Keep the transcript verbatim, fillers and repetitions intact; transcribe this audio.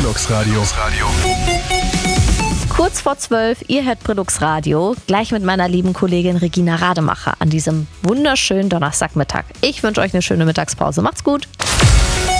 Brillux Radio. Kurz vor zwölf, ihr hört Brillux Radio, gleich mit meiner lieben Kollegin Regina Rademacher an diesem wunderschönen Donnerstagmittag. Ich wünsche euch eine schöne Mittagspause. Macht's gut!